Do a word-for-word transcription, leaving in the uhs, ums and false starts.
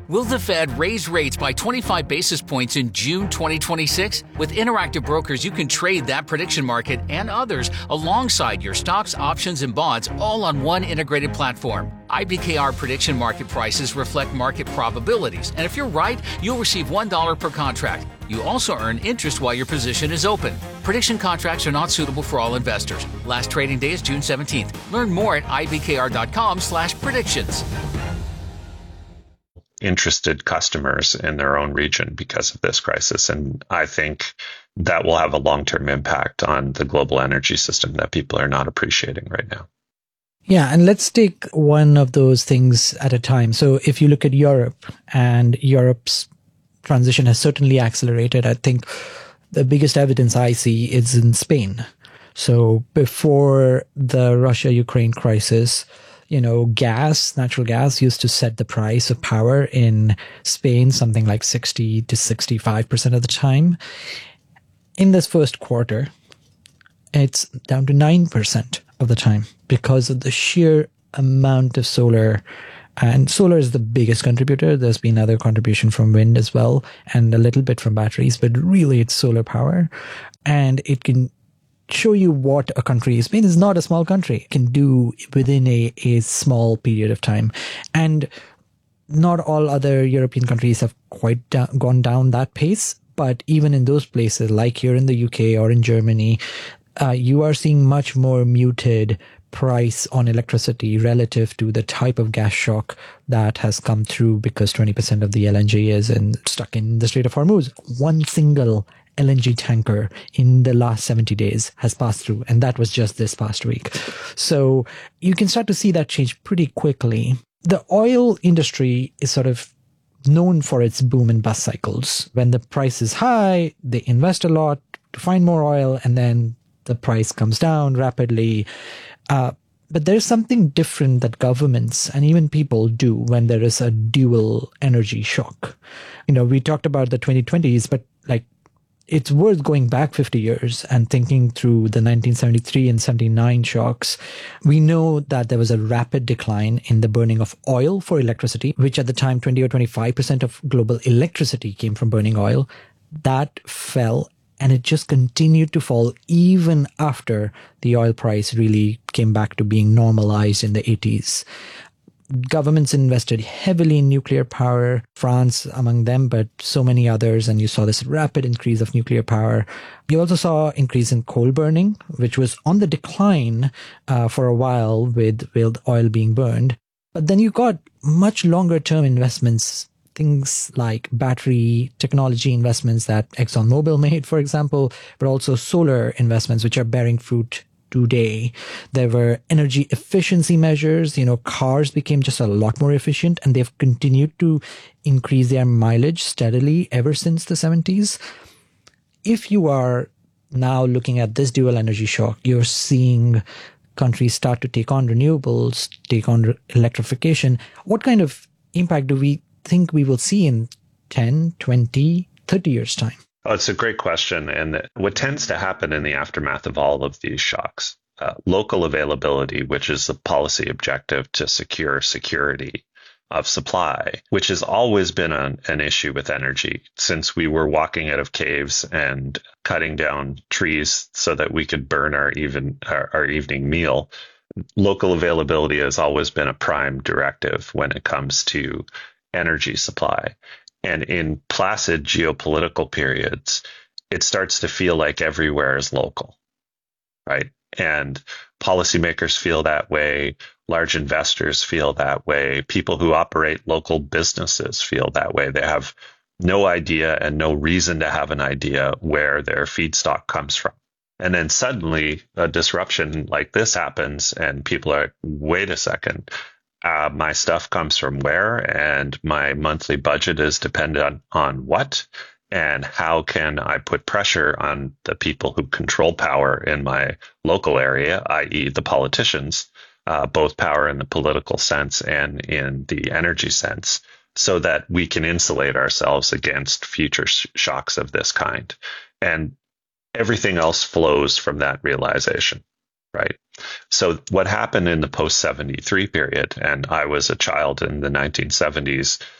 Will the Fed raise rates by twenty-five basis points in June twenty twenty-six? With Interactive Brokers, you can trade that prediction market and others alongside your stocks, options, and bonds all on one integrated platform. I B K R prediction market prices reflect market probabilities, and if you're right, you'll receive one dollar per contract. You also earn interest while your position is open. Prediction contracts are not suitable for all investors. Last trading day is June seventeenth. Learn more at I B K R dot com slash predictions. Interested customers in their own region because of this crisis. And I think that will have a long-term impact on the global energy system that people are not appreciating right now. Yeah, and let's take one of those things at a time. So if you look at Europe, and Europe's transition has certainly accelerated, I think the biggest evidence I see is in Spain. So before the Russia-Ukraine crisis, you know, gas, natural gas used to set the price of power in Spain, something like sixty to sixty-five percent of the time. In this first quarter, it's down to nine percent of the time because of the sheer amount of solar. And solar is the biggest contributor. There's been other contribution from wind as well, and a little bit from batteries, but really it's solar power. And it can show you what a country, Spain is not a small country, can do within a, a small period of time. And not all other European countries have quite da- gone down that pace. But even in those places, like here in the U K or in Germany, uh, you are seeing much more muted price on electricity relative to the type of gas shock that has come through because twenty percent of the L N G is in, stuck in the Strait of Hormuz. One single L N G tanker in the last seventy days has passed through, and that was just this past week. So you can start to see that change pretty quickly. The oil industry is sort of known for its boom and bust cycles. When the price is high, they invest a lot to find more oil, and then the price comes down rapidly. Uh, but there's something different that governments and even people do when there is a dual energy shock. You know, we talked about the twenty twenties, but like, it's worth going back fifty years and thinking through the nineteen seventy-three and seventy-nine shocks. We know that there was a rapid decline in the burning of oil for electricity, which at the time, twenty or twenty-five percent of global electricity came from burning oil. That fell, and it just continued to fall even after the oil price really came back to being normalized in the eighties. Governments invested heavily in nuclear power, France among them, but so many others. And you saw this rapid increase of nuclear power. You also saw increase in coal burning, which was on the decline uh, for a while with, with oil being burned. But then you got much longer term investments, things like battery technology investments that ExxonMobil made, for example, but also solar investments, which are bearing fruit today. There were energy efficiency measures. You know, cars became just a lot more efficient, and they've continued to increase their mileage steadily ever since the seventies. If you are now looking at this dual energy shock, you're seeing countries start to take on renewables, take on re- electrification. What kind of impact do we think we will see in ten, twenty, thirty years' time? Oh, it's a great question. And what tends to happen in the aftermath of all of these shocks, uh, local availability, which is the policy objective to secure security of supply, which has always been an, an issue with energy since we were walking out of caves and cutting down trees so that we could burn our even our, our evening meal. Local availability has always been a prime directive when it comes to energy supply. And in placid geopolitical periods, it starts to feel like everywhere is local, right? And policymakers feel that way. Large investors feel that way. People who operate local businesses feel that way. They have no idea and no reason to have an idea where their feedstock comes from. And then suddenly a disruption like this happens and people are, wait a second. Uh, my stuff comes from where, and my monthly budget is dependent on, on what, and how can I put pressure on the people who control power in my local area, that is the politicians, uh, both power in the political sense and in the energy sense, so that we can insulate ourselves against future sh- shocks of this kind. And everything else flows from that realization. Right. So what happened in the post seventy-three period, and I was a child in the nineteen seventies